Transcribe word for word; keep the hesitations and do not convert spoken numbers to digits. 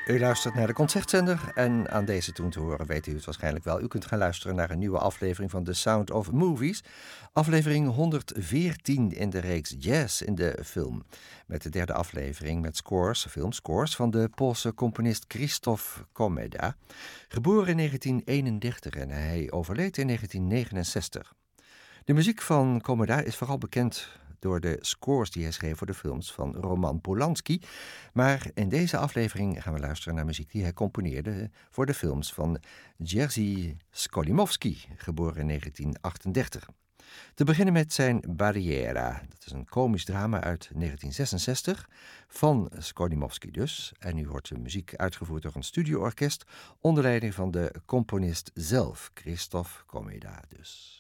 U luistert naar de Concertzender en aan deze toen te horen weet u het waarschijnlijk wel. U kunt gaan luisteren naar een nieuwe aflevering van The Sound of Movies. Aflevering honderdveertien in de reeks Jazz in de film. Met de derde aflevering met scores, filmscores van de Poolse componist Krzysztof Komeda. Geboren in negentien eenendertig en hij overleed in negentien negenenzestig. De muziek van Komeda is vooral bekend door de scores die hij schreef voor de films van Roman Polanski. Maar in deze aflevering gaan we luisteren naar muziek die hij componeerde voor de films van Jerzy Skolimowski, geboren in negentien achtendertig. Te beginnen met zijn Barriera. Dat is een komisch drama uit negentien zesenzestig, van Skolimowski dus. En u hoort de muziek uitgevoerd door een studioorkest onder leiding van de componist zelf, Krzysztof Komeda dus.